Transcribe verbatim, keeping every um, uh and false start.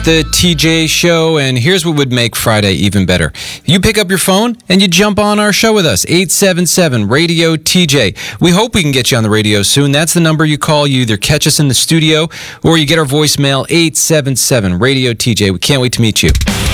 The T J Show, and here's what would make Friday even better. You pick up your phone and you jump on our show with us, eight seven seven radio T J. We hope we can get you on the radio soon. That's the number you call. You either catch us in the studio or you get our voicemail, eight seven seven radio T J. We can't wait to meet you.